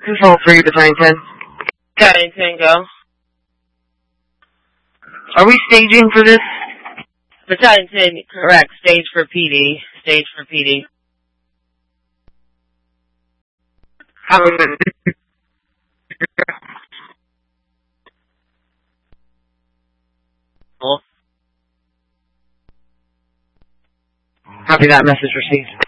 Control 3, Battalion 10. Battalion 10, go. Are we staging for this? Battalion 10, correct. Stage for PD. Stage for PD. Copy that, message received.